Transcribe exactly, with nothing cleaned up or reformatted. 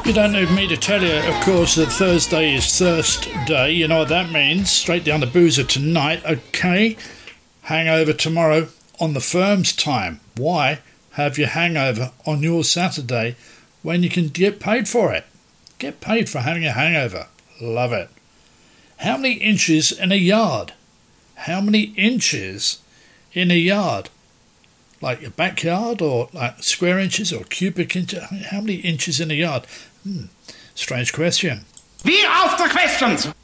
You don't need me to tell you, of course, that Thursday is Thirst Day. You know what that means. Straight down the boozer tonight, okay? Hangover tomorrow on the firm's time. Why have your hangover on your Saturday when you can get paid for it? Get paid for having a hangover. Love it. How many inches in a yard? How many inches in a yard? Like your backyard, or like square inches or cubic inches? How many inches in a yard? Hmm, strange question. Wie auf the questions?